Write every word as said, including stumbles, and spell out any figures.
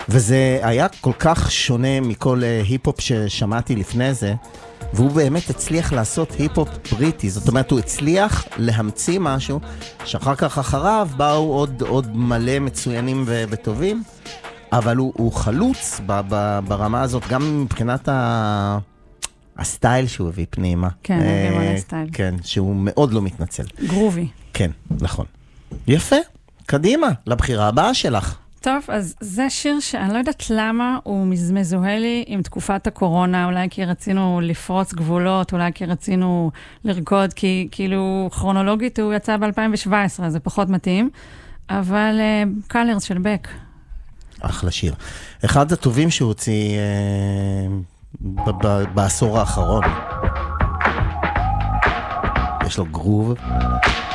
וזה היה כל כך שונה מכל היפ-הופ ששמעתי לפני זה, והוא באמת הצליח לעשות היפ-הופ בריטי, זאת אומרת, הוא הצליח להמציא משהו, שאחר כך אחריו באו עוד, עוד מלא מצוינים וטובים, אבל הוא, הוא חלוץ ב, ב, ברמה הזאת, גם מבחינת ה... הסטייל שהוא הביא פנימה. כן, אה, הביא מלא סטייל. כן, שהוא מאוד לא מתנצל. גרובי. כן, נכון. יפה, קדימה, לבחירה הבאה שלך. טוב, אז זה שיר שאני לא יודעת למה הוא מזוהה לי עם תקופת הקורונה, אולי כי רצינו לפרוץ גבולות, אולי כי רצינו לרקוד, כי כאילו כרונולוגית הוא יצא ב-אלפיים שבע עשרה, זה פחות מתאים, אבל uh, קלרס של בק. אחלה שיר. אחד הטובים שהוא הוציא uh, ב- ב- בעשור האחרון. יש לו גרוב.